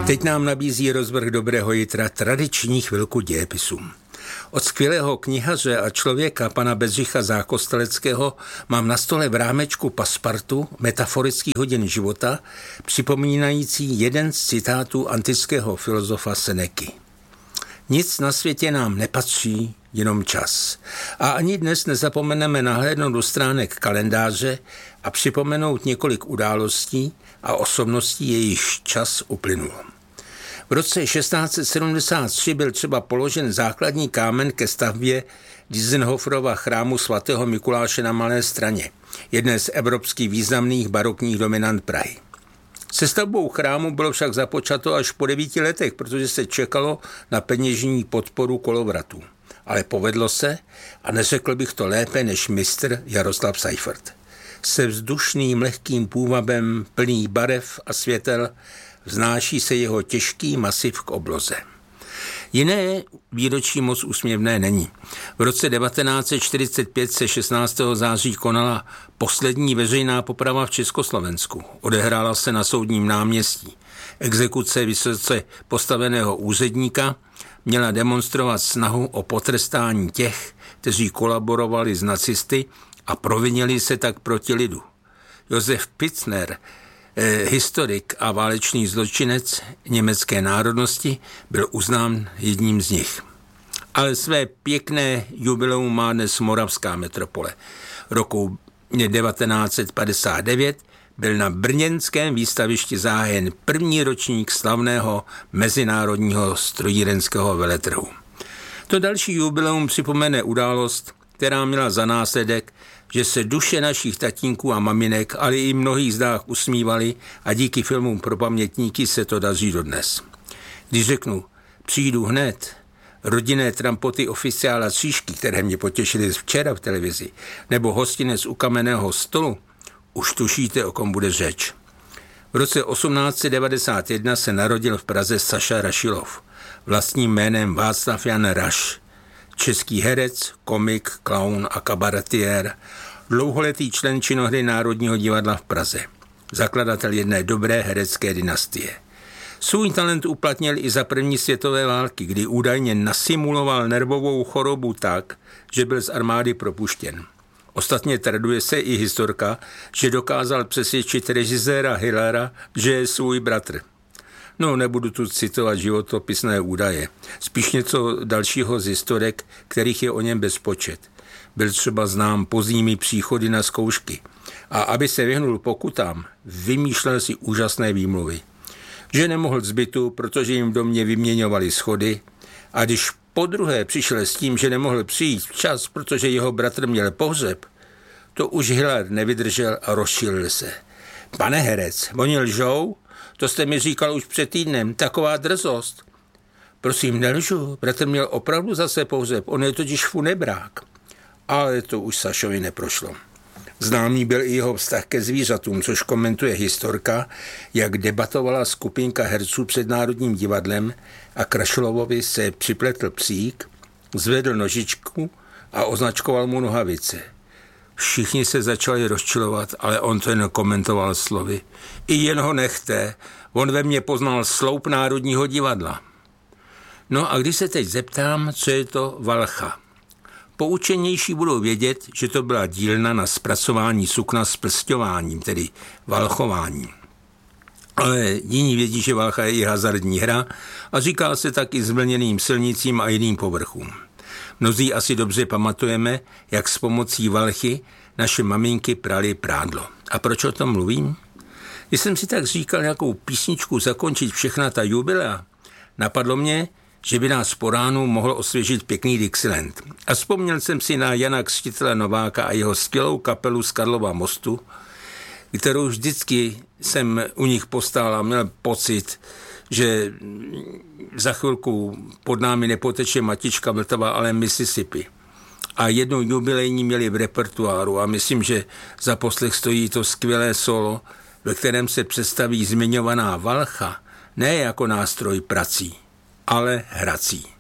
Teď nám nabízí rozvrh Dobrého jitra tradiční chvilku dějepisu. Od skvělého knihaře a člověka pana Bedřicha Zákosteleckého mám na stole v rámečku paspartu metaforických hodin života, připomínající jeden z citátů antického filozofa Seneky. Nic na světě nám nepatří, jenom čas. A ani dnes nezapomeneme nahlédnout do stránek kalendáře a připomenout několik událostí a osobností, jejichž čas uplynul. V roce 1673 byl třeba položen základní kámen ke stavbě Dizenhoferova chrámu svatého Mikuláše na Malé Straně, jedné z evropských významných barokních dominant Prahy. Se stavbou chrámu bylo však započato až po 9 letech, protože se čekalo na peněžní podporu kolovratu. Ale povedlo se, a neřekl bych to lépe než mistr Jaroslav Seifert. Se vzdušným lehkým půvabem plný barev a světel vznáší se jeho těžký masiv k obloze. Jiné výročí moc úsměvné není. V roce 1945 se 16. září konala poslední veřejná poprava v Československu. Odehrála se na Soudním náměstí. Exekuce vysoce postaveného úředníka měla demonstrovat snahu o potrestání těch, kteří kolaborovali s nacisty a provinili se tak proti lidu. Josef Pfitzner, historik a válečný zločinec německé národnosti, byl uznán jedním z nich. Ale své pěkné jubileum má dnes moravská metropole. Roku 1959 byl na brněnském výstavišti zahájen první ročník slavného mezinárodního strojírenského veletrhu. To další jubileum připomene událost, která měla za následek, že se duše našich tatínků a maminek, ale i mnohých z nich usmívali a díky filmům pro pamětníky se to daří dodnes. Když řeknu, přijdu hned, rodinné trampoty oficiála Tříšky, které mě potěšily včera v televizi, nebo hostinec u kamenného stolu, už tušíte, o kom bude řeč. V roce 1891 se narodil v Praze Saša Rašilov, vlastním jménem Václav Jan Raš, český herec, komik, klaun a kabaretiér, dlouholetý člen činohry Národního divadla v Praze, zakladatel jedné dobré herecké dynastie. Svůj talent uplatnil i za první světové války, kdy údajně nasimuloval nervovou chorobu tak, že byl z armády propuštěn. Ostatně traduje se i historka, že dokázal přesvědčit režiséra Hillera, že je svůj bratr. No, nebudu tu citovat životopisné údaje. Spíš něco dalšího z historek, kterých je o něm bezpočet. Byl třeba znám pozdními příchody na zkoušky. A aby se vyhnul pokutám, vymýšlel si úžasné výmluvy. Že nemohl z bytu, protože jim v domě vyměňovali schody, a když podruhé přišel s tím, že nemohl přijít včas, protože jeho bratr měl pohřeb, to už Hiller nevydržel a rozčilil se. Pane herec, oni lžou? To jste mi říkal už před týdnem, taková drzost. Prosím, nelžu, bratr měl opravdu zase pohřeb, on je totiž funebrák. Ale to už Sašovi neprošlo. Známý byl i jeho vztah ke zvířatům, což komentuje historka, jak debatovala skupinka herců před Národním divadlem a Krašilovovi se připletl psík, zvedl nožičku a označkoval mu nohavice. Všichni se začali rozčilovat, ale on to jen komentoval slovy. I jen ho nechte, on ve mně poznal sloup Národního divadla. No a když se teď zeptám, co je to valcha? Poučenější budou vědět, že to byla dílna na zpracování sukna s plsťováním, tedy valchování. Ale jiní vědí, že valcha je i hazardní hra a říká se tak i zvlněným silnicím a jiným povrchům. Mnozí asi dobře pamatujeme, jak s pomocí valchy naše maminky prali prádlo. A proč o tom mluvím? Když jsem si tak říkal, jakou písničku zakončit všechna ta jubilea, napadlo mě, že by nás po ránu mohl osvěžit pěkný Dixieland. A vzpomněl jsem si na Jana Křtitele Nováka a jeho skvělou kapelu z Karlova mostu, kterou vždycky jsem u nich postál a měl pocit, že za chvilku pod námi nepoteče Matička Vltava, ale Mississippi. A jednou jubilejní měli v repertoáru a myslím, že za poslech stojí to skvělé solo, ve kterém se představí zmiňovaná valcha ne jako nástroj prací, ale hrací.